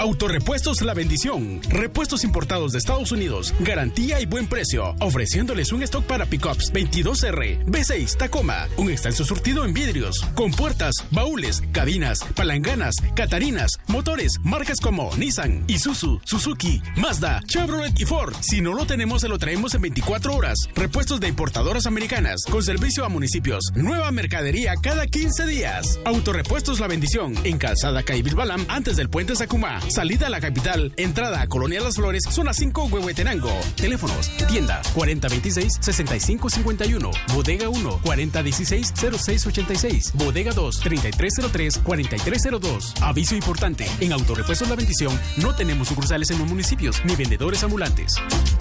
Autorepuestos La Bendición. Repuestos importados de Estados Unidos. Garantía y buen precio. Ofreciéndoles un stock para pickups 22R, V6, Tacoma. Un extenso surtido en vidrios. Con puertas, baúles, cabinas, palanganas, catarinas, motores, marcas como Nissan, Isuzu, Suzuki, Mazda, Chevrolet y Ford. Si no lo tenemos, se lo traemos en 24 horas. Repuestos de importadoras americanas. Con servicio a municipios. Nueva mercadería cada 15 días. Autorepuestos La Bendición. En Calzada Caibilbalam, antes del Puente Sacumá. Salida a la capital. Entrada a Colonia Las Flores, zona 5, Huehuetenango. Teléfonos: tienda 4026-6551. Bodega 1 4016-0686. Bodega 2 3303-4302. Aviso importante: en Autorepuestos La Bendición no tenemos sucursales en los municipios ni vendedores ambulantes.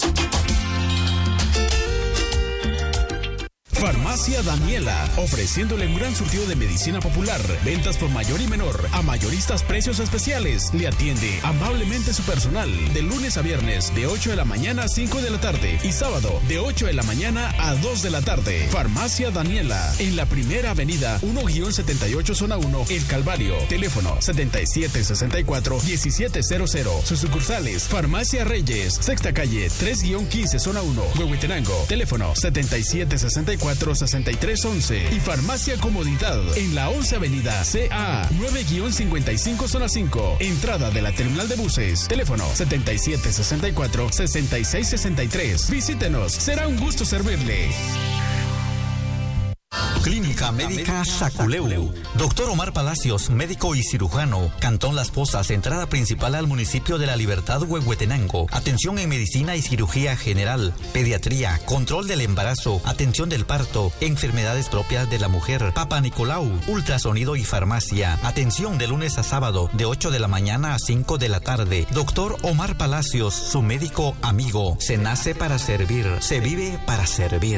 Farmacia Daniela, ofreciéndole un gran surtido de medicina popular, ventas por mayor y menor, a mayoristas precios especiales. Le atiende amablemente su personal, de lunes a viernes, de 8 de la mañana a 5 de la tarde, y sábado, de 8 de la mañana a 2 de la tarde. Farmacia Daniela, en la Primera Avenida, 1-78 Zona 1, El Calvario. Teléfono 7764-1700. Sus sucursales: Farmacia Reyes, Sexta Calle, 3-15 Zona 1, Huehuetenango. Teléfono 7764-6311. Y Farmacia Comodidad en la 11 Avenida CA 9-55 Zona 5, entrada de la terminal de buses. Teléfono 7764-6663. Visítenos, será un gusto servirle. Clínica Médica Saculeu. Doctor Omar Palacios, médico y cirujano. Cantón Las Pozas, entrada principal al municipio de La Libertad, Huehuetenango. Atención en medicina y cirugía general, pediatría, control del embarazo, atención del parto, enfermedades propias de la mujer, Papa Nicolau, ultrasonido y farmacia. Atención de lunes a sábado, de 8 de la mañana a 5 de la tarde. Doctor Omar Palacios, su médico amigo. Se nace para servir, se vive para servir.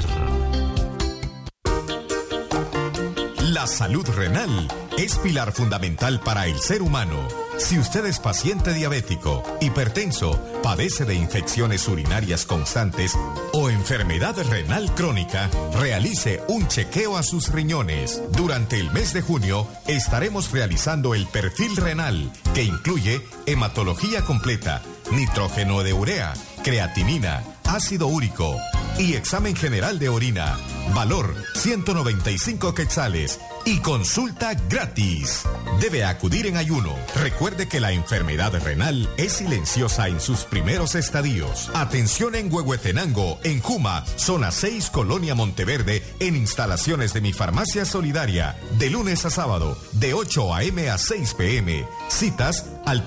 La salud renal es pilar fundamental para el ser humano. Si usted es paciente diabético, hipertenso, padece de infecciones urinarias constantes o enfermedad renal crónica, realice un chequeo a sus riñones. Durante el mes de junio estaremos realizando el perfil renal, que incluye hematología completa, nitrógeno de urea, creatinina, ácido úrico y examen general de orina. Valor 195 quetzales y consulta gratis. Debe acudir en ayuno. Recuerde que la enfermedad renal es silenciosa en sus primeros estadios. Atención en Huehuetenango, en Juma, zona 6, Colonia Monteverde, en instalaciones de Mi Farmacia Solidaria, de lunes a sábado, de 8 a.m. a 6 p.m. Citas al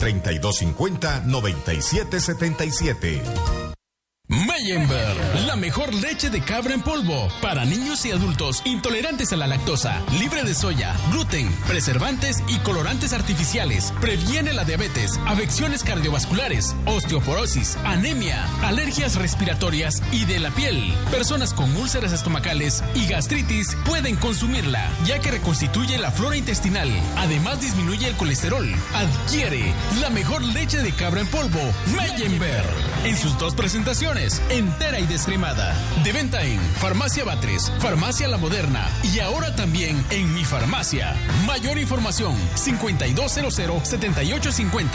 3250-9777. Meyenberg, la mejor leche de cabra en polvo para niños y adultos intolerantes a la lactosa, libre de soya, gluten, preservantes y colorantes artificiales. Previene la diabetes, afecciones cardiovasculares, osteoporosis, anemia, alergias respiratorias y de la piel. Personas con úlceras estomacales y gastritis pueden consumirla, ya que reconstituye la flora intestinal. Además, disminuye el colesterol. Adquiere la mejor leche de cabra en polvo, Meyenberg, en sus dos presentaciones, entera y descremada. De venta en Farmacia Batres, Farmacia La Moderna y ahora también en Mi Farmacia. Mayor información 5200-7850.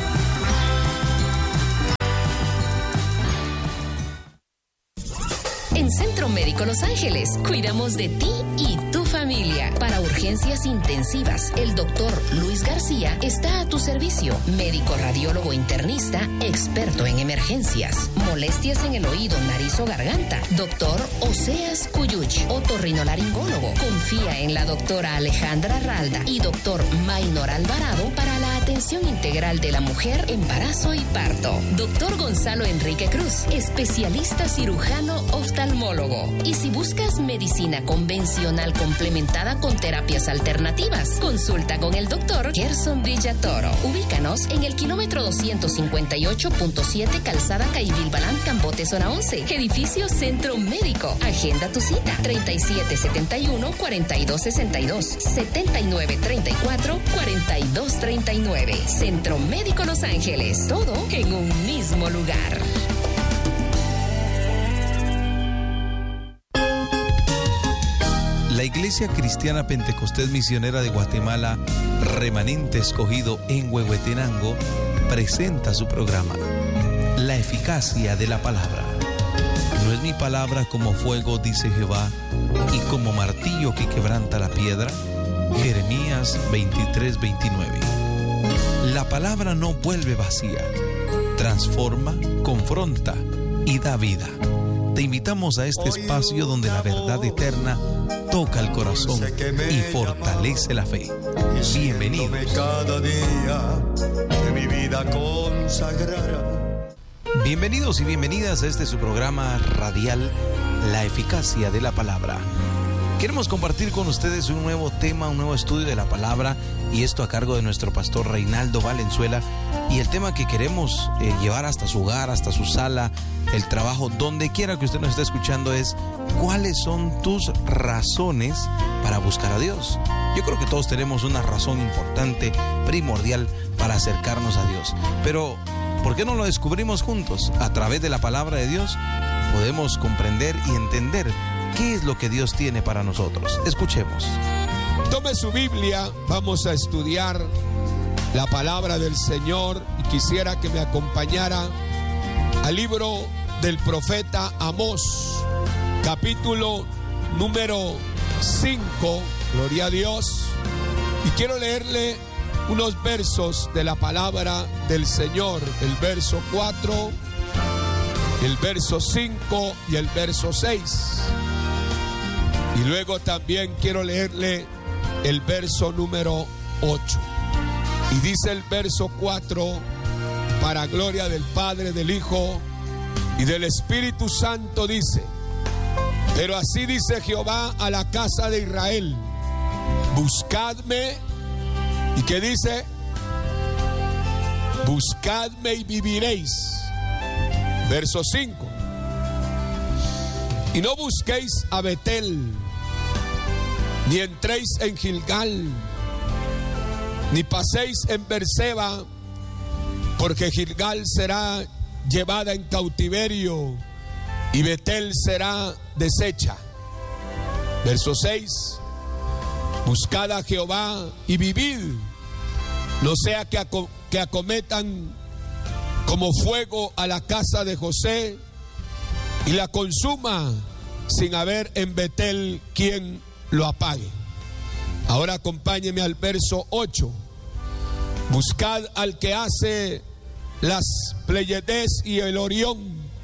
En Centro Médico Los Ángeles, cuidamos de ti y tu familia. Para urgencias intensivas, el doctor Luis García está a tu servicio. Médico radiólogo internista, experto en emergencias. Molestias en el oído, nariz o garganta. Doctor Oseas Cuyuch, otorrinolaringólogo. Confía en la doctora Alejandra Ralda y doctor Maynor Alvarado para la atención integral de la mujer, embarazo y parto. Doctor Gonzalo Enrique Cruz, especialista cirujano oftalmólogo. Y si buscas medicina convencional complementada con terapias alternativas, consulta con el doctor Gerson Villatoro. Ubícanos en el kilómetro 258.7 Calzada Caibilbalán, Cambote, zona 11. Edificio Centro Médico. Agenda tu cita. 3771-4262. 7934-4239. Centro Médico Los Ángeles. Todo en un mismo lugar. La Iglesia Cristiana Pentecostés Misionera de Guatemala, Remanente Escogido en Huehuetenango, presenta su programa, La eficacia de la palabra. No es mi palabra como fuego, dice Jehová, y como martillo que quebranta la piedra. Jeremías 23:29. La palabra no vuelve vacía, transforma, confronta y da vida. Te invitamos a este espacio donde la verdad eterna toca el corazón y fortalece la fe. Bienvenidos. Cada día de mi vida consagrara. Bienvenidos y bienvenidas a este su programa radial, La eficacia de la palabra. Queremos compartir con ustedes un nuevo tema, un nuevo estudio de la palabra, y esto a cargo de nuestro pastor Reinaldo Valenzuela. Y el tema que queremos llevar hasta su hogar, hasta su sala, el trabajo, donde quiera que usted nos esté escuchando, es: ¿cuáles son tus razones para buscar a Dios? Yo creo que todos tenemos una razón importante, primordial, para acercarnos a Dios. Pero ¿por qué no lo descubrimos juntos? A través de la palabra de Dios podemos comprender y entender qué es lo que Dios tiene para nosotros. Escuchemos. Tome su Biblia, vamos a estudiar la palabra del Señor, y quisiera que me acompañara al libro del profeta Amós, capítulo número 5, gloria a Dios, y quiero leerle unos versos de la palabra del Señor, el verso 4, el verso 5 y el verso 6. Y luego también quiero leerle el verso número 8. Y dice el verso 4: para gloria del Padre, del Hijo y del Espíritu Santo, dice: pero así dice Jehová a la casa de Israel, buscadme. ¿Y qué dice? Buscadme y viviréis. Verso 5: y no busquéis a Betel, ni entréis en Gilgal, ni paséis en Berseba, porque Gilgal será llevada en cautiverio y Betel será deshecha. Verso 6: buscad a Jehová y vivid, no sea que acometan como fuego a la casa de José y la consuma sin haber en Betel quien lo apague. Ahora acompáñeme al verso 8: buscad al que hace las Pléyades y el Orión,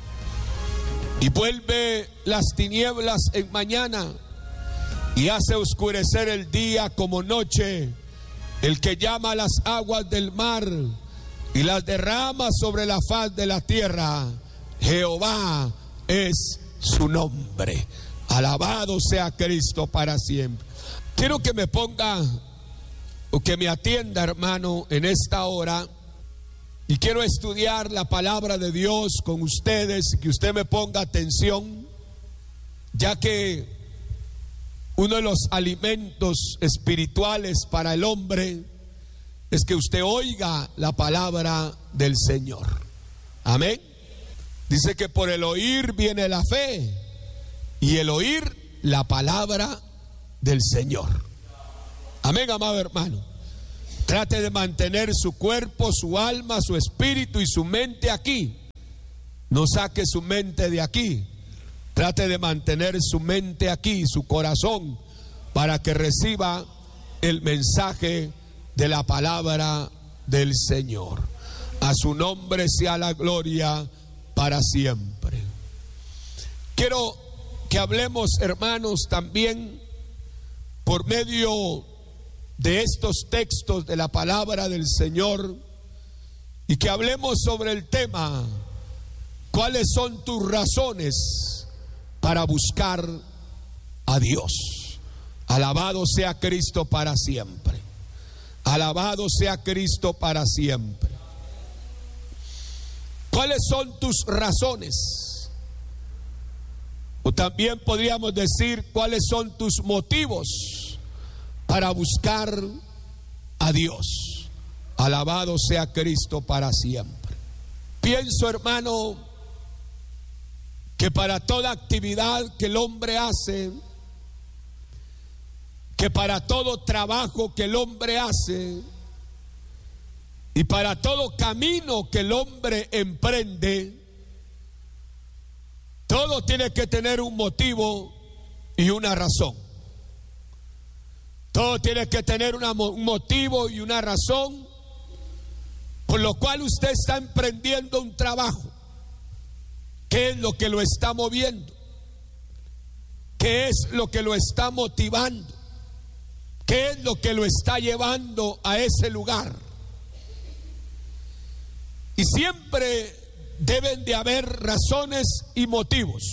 y vuelve las tinieblas en mañana, y hace oscurecer el día como noche, el que llama las aguas del mar y las derrama sobre la faz de la tierra. Jehová es su nombre. Alabado sea Cristo para siempre. Quiero que me ponga o que me atienda, hermano, en esta hora, y quiero estudiar la palabra de Dios con ustedes, que usted me ponga atención, ya que uno de los alimentos espirituales para el hombre es que usted oiga la palabra del Señor. Amén. Dice que por el oír viene la fe, y el oír la palabra del Señor. Amén, amado hermano. Trate de mantener su cuerpo, su alma, su espíritu y su mente aquí. No saque su mente de aquí. Trate de mantener su mente aquí, su corazón, para que reciba el mensaje de la palabra del Señor. A su nombre sea la gloria para siempre. Quiero que hablemos, hermanos, también por medio de estos textos de la palabra del Señor, y que hablemos sobre el tema: ¿cuáles son tus razones para buscar a Dios? Alabado sea Cristo para siempre. Alabado sea Cristo para siempre. ¿Cuáles son tus razones? O también podríamos decir, ¿cuáles son tus motivos para buscar a Dios? Alabado sea Cristo para siempre. Pienso, hermano, que para toda actividad que el hombre hace, que para todo trabajo que el hombre hace, Y para todo camino que el hombre emprende, todo tiene que tener un motivo y una razón. Todo tiene que tener un motivo y una razón por lo cual usted está emprendiendo un trabajo. ¿Qué es lo que lo está moviendo? ¿Qué es lo que lo está motivando? ¿Qué es lo que lo está llevando a ese lugar? Y siempre deben de haber razones y motivos.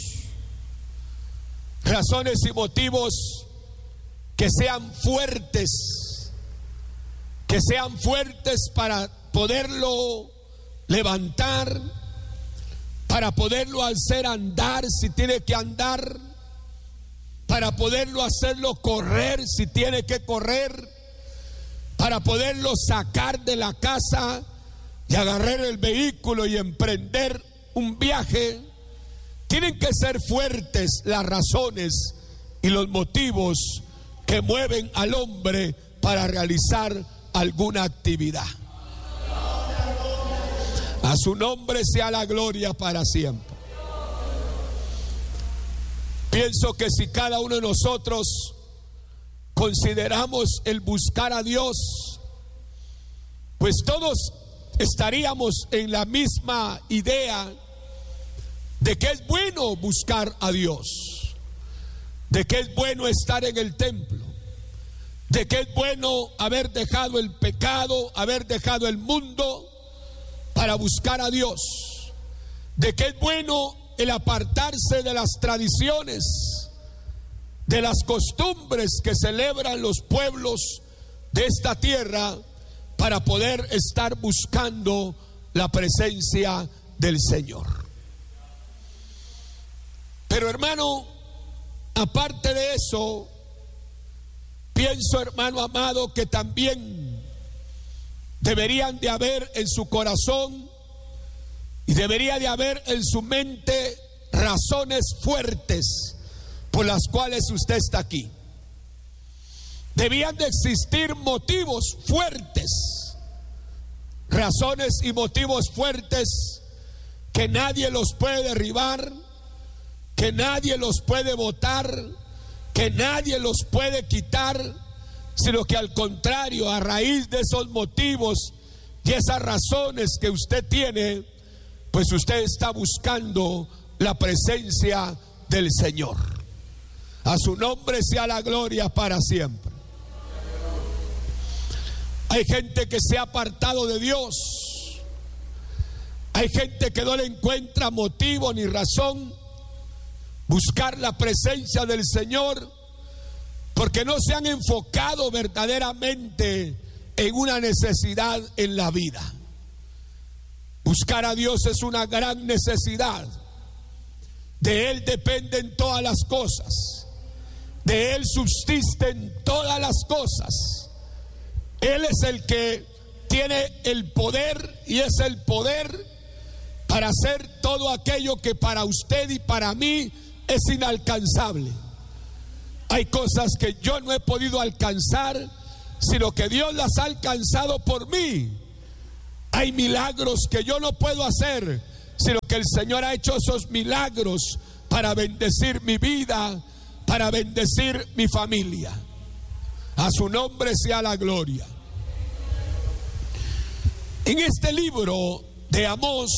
Razones y motivos que sean fuertes. Que sean fuertes para poderlo levantar, para poderlo hacer andar si tiene que andar, para poderlo hacerlo correr si tiene que correr, para poderlo sacar de la casa y agarrar el vehículo y emprender un viaje. Tienen que ser fuertes las razones y los motivos que mueven al hombre para realizar alguna actividad. A su nombre sea la gloria para siempre. Pienso que si cada uno de nosotros consideramos el buscar a Dios, pues todos estaríamos en la misma idea de que es bueno buscar a Dios, de que es bueno estar en el templo, de que es bueno haber dejado el pecado, haber dejado el mundo para buscar a Dios, de que es bueno el apartarse de las tradiciones, de las costumbres que celebran los pueblos de esta tierra, para poder estar buscando la presencia del Señor. Pero hermano, aparte de eso, pienso, hermano amado, que también deberían de haber en su corazón y debería de haber en su mente razones fuertes por las cuales usted está aquí. Debían de existir motivos fuertes, razones y motivos fuertes que nadie los puede derribar, que nadie los puede botar, que nadie los puede quitar, sino que al contrario, a raíz de esos motivos y esas razones que usted tiene, pues usted está buscando la presencia del Señor. A su nombre sea la gloria para siempre. Hay gente que se ha apartado de Dios. Hay gente que no le encuentra motivo ni razón buscar la presencia del Señor, porque no se han enfocado verdaderamente en una necesidad en la vida. Buscar a Dios es una gran necesidad. De Él dependen todas las cosas. De Él subsisten todas las cosas. Él es el que tiene el poder y es el poder para hacer todo aquello que para usted y para mí es inalcanzable. Hay cosas que yo no he podido alcanzar, sino que Dios las ha alcanzado por mí. Hay milagros que yo no puedo hacer, sino que el Señor ha hecho esos milagros para bendecir mi vida, para bendecir mi familia. A su nombre sea la gloria. En este libro de Amós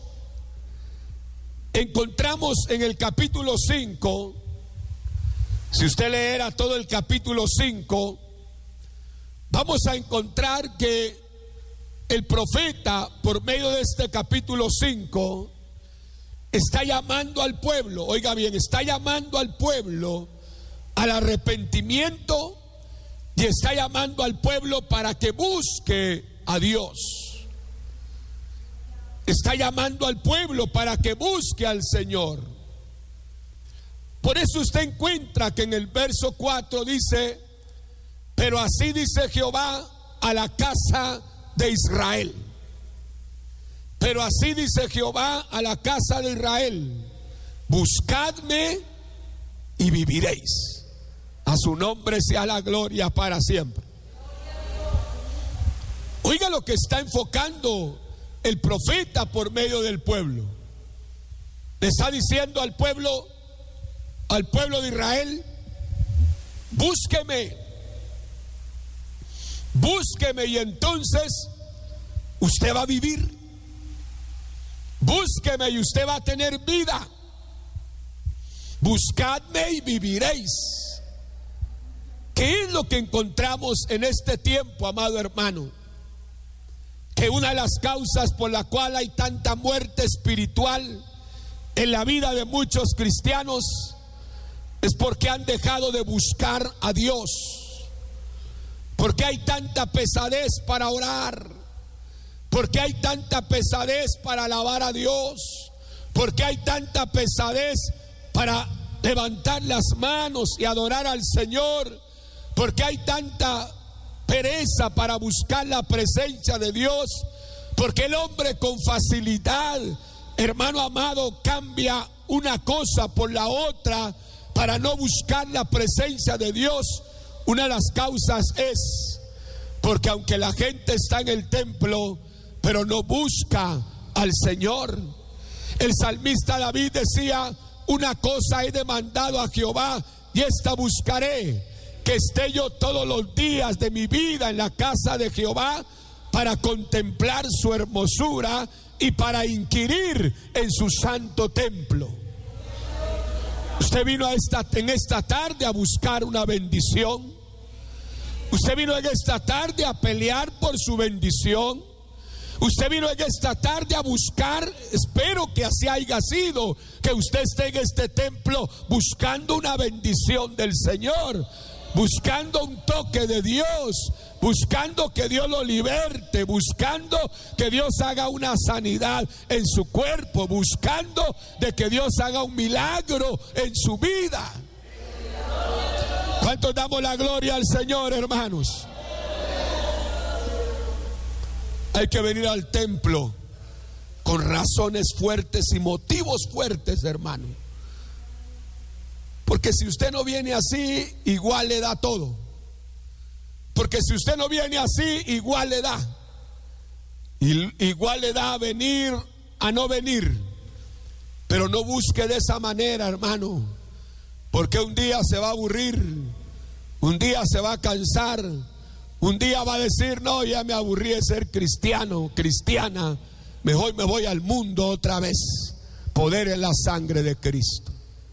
encontramos en el capítulo 5, si usted leerá todo el capítulo 5, vamos a encontrar que el profeta, por medio de este capítulo 5, está llamando al pueblo, oiga bien, está llamando al pueblo al arrepentimiento y está llamando al pueblo para que busque a Dios. Está llamando al pueblo para que busque al Señor. Por eso usted encuentra que en el verso 4 dice: pero así dice Jehová a la casa de Israel. Pero así dice Jehová a la casa de Israel: buscadme y viviréis. A su nombre sea la gloria para siempre. Oiga lo que está enfocando el profeta por medio del pueblo. Le está diciendo al pueblo de Israel: búsqueme y entonces usted va a vivir. Búsqueme y usted va a tener vida. Buscadme y viviréis. ¿Qué es lo que encontramos en este tiempo, amado hermano? Que una de las causas por la cual hay tanta muerte espiritual en la vida de muchos cristianos es porque han dejado de buscar a Dios. Porque hay tanta pesadez para orar. Porque hay tanta pesadez para alabar a Dios. Porque hay tanta pesadez para levantar las manos y adorar al Señor. Porque hay tanta pereza para buscar la presencia de Dios. Porque el hombre con facilidad, hermano amado, cambia una cosa por la otra para no buscar la presencia de Dios. Una de las causas es porque aunque la gente está en el templo, pero no busca al Señor. El salmista David decía: una cosa he demandado a Jehová y esta buscaré, que esté yo todos los días de mi vida en la casa de Jehová para contemplar su hermosura y para inquirir en su santo templo. Usted vino en esta tarde a buscar una bendición. Usted vino en esta tarde a pelear por su bendición. Usted vino en esta tarde a buscar, espero que así haya sido, que usted esté en este templo buscando una bendición del Señor, buscando un toque de Dios, buscando que Dios lo liberte, buscando que Dios haga una sanidad en su cuerpo, buscando de que Dios haga un milagro en su vida. ¿Cuántos damos la gloria al Señor, hermanos? Hay que venir al templo con razones fuertes y motivos fuertes, hermano. Porque si usted no viene así, igual le da todo. Porque si usted no viene así, igual le da. Igual le da a venir, a no venir. Pero no busque de esa manera, hermano. Porque un día se va a aburrir. Un día se va a cansar. Un día va a decir: no, ya me aburrí de ser cristiano, cristiana. Mejor me voy al mundo otra vez. Poder en la sangre de Cristo.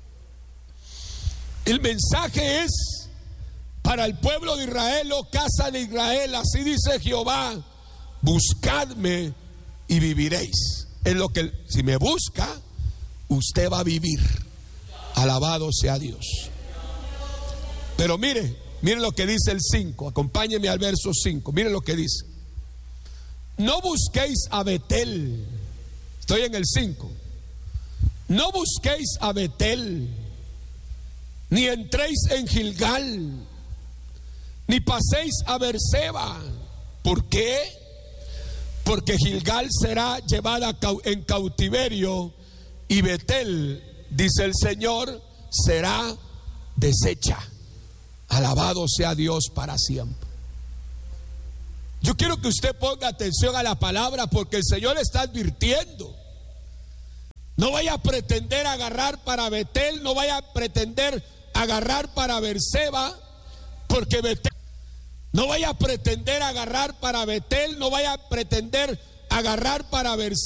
El mensaje es para el pueblo de Israel, oh casa de Israel, así dice Jehová: buscadme y viviréis. Es lo que, si me busca, usted va a vivir. Alabado sea Dios. Pero mire lo que dice el 5. Acompáñeme al verso 5. Mire lo que dice: no busquéis a Betel. Estoy en el 5. No busquéis a Betel, ni entréis en Gilgal, ni paséis a Berseba. ¿Por qué? Porque Gilgal será llevada en cautiverio y Betel, dice el Señor, será deshecha. Alabado sea Dios para siempre. Yo quiero que usted ponga atención a la palabra, porque el Señor está advirtiendo. No vaya a pretender agarrar para Betel, no vaya a pretender agarrar para Berseba, porque Betel, no vaya a pretender agarrar para Betel, no vaya a pretender agarrar para Berseba.